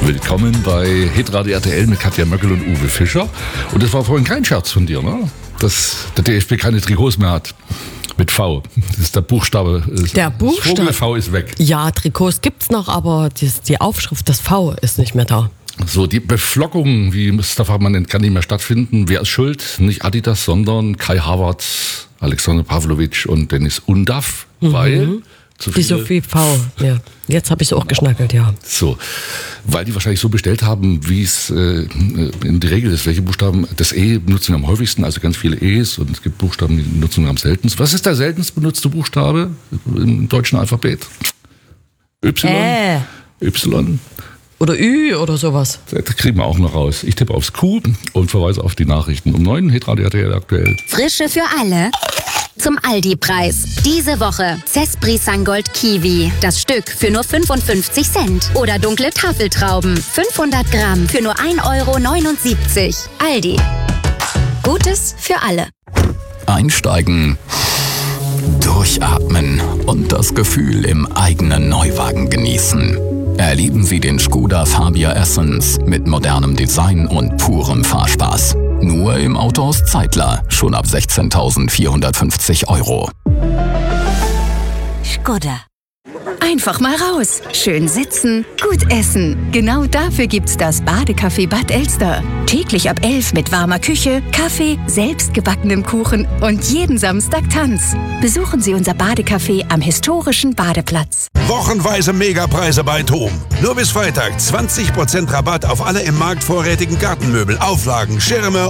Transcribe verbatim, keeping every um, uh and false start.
Willkommen bei Hitradio R T L mit Katja Möckel und Uwe Fischer. Und das war vorhin kein Scherz von dir, ne? Dass der D F B keine Trikots mehr hat. Mit V. Das ist der Buchstabe. Der Buchstabe. Das V ist weg. Ja, Trikots gibt's noch, aber die, die Aufschrift, das V, ist nicht mehr da. So, die Beflockung, wie Mustafa man nennt, kann nicht mehr stattfinden. Wer ist schuld? Nicht Adidas, sondern Kai Havertz, Alexander Pavlovic und Dennis Undaff, mhm. weil zu die Sophie V. Ja. Jetzt habe ich es auch geschnackelt, ja. So, weil die wahrscheinlich so bestellt haben, wie es äh, in der Regel ist. Welche Buchstaben? Das E benutzen wir am häufigsten, also ganz viele E's, und es gibt Buchstaben, die benutzen wir am seltensten. Was ist der seltenst benutzte Buchstabe im deutschen Alphabet? Y? Äh. Y? Oder Ü oder sowas. Das kriegen wir auch noch raus. Ich tippe aufs Q und verweise auf die Nachrichten. Um neun, Hitradio R T L aktuell. Frische für alle. Zum Aldi-Preis. Diese Woche Cespri Sangold Kiwi. Das Stück für nur fünfundfünfzig Cent. Oder dunkle Tafeltrauben. fünfhundert Gramm für nur ein Euro neunundsiebzig. Aldi. Gutes für alle. Einsteigen, durchatmen und das Gefühl im eigenen Neuwagen genießen. Erleben Sie den Skoda Fabia Essence mit modernem Design und purem Fahrspaß. Nur im Autohaus Zeitler, schon ab sechzehntausendvierhundertfünfzig Euro. Skoda. Einfach mal raus. Schön sitzen, gut essen. Genau dafür gibt's das Badecafé Bad Elster. Täglich ab elf mit warmer Küche, Kaffee, selbstgebackenem Kuchen und jeden Samstag Tanz. Besuchen Sie unser Badecafé am historischen Badeplatz. Wochenweise Megapreise bei Tom. Nur bis Freitag zwanzig Prozent Rabatt auf alle im Markt vorrätigen Gartenmöbel, Auflagen, Schirme